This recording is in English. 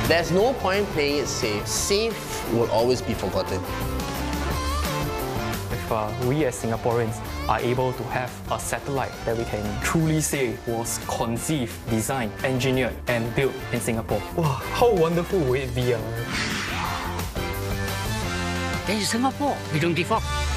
There's no point playing it safe. Safe will always be forgotten. If we as Singaporeans are able to have a satellite that we can truly say was conceived, designed, engineered and built in Singapore, wow, how wonderful would it be? This is Singapore, we don't give up.